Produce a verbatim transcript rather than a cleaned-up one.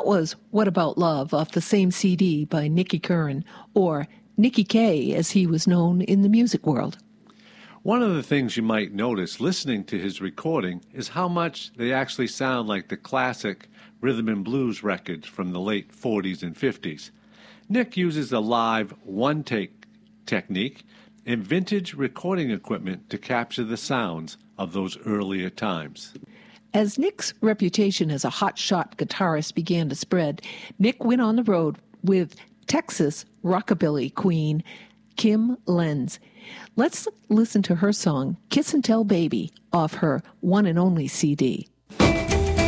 That was What About Love off the same C D by Nicky Curran, or Nicky K as he was known in the music world. One of the things you might notice listening to his recording is how much they actually sound like the classic rhythm and blues records from the late forties and fifties. Nick uses a live one-take technique and vintage recording equipment to capture the sounds of those earlier times. As Nick's reputation as a hotshot guitarist began to spread, Nick went on the road with Texas rockabilly queen Kim Lenz. Let's listen to her song, Kiss and Tell Baby, off her one and only C D.